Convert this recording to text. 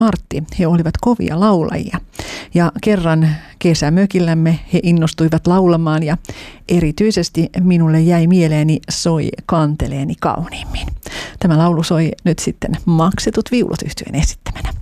Martti. He olivat kovia laulajia ja kerran kesämökillämme he innostuivat laulamaan ja erityisesti minulle jäi mieleeni Soi kanteleeni kauniimmin. Tämä laulu soi nyt sitten Maksetut viulut -yhtyeen esittämänä.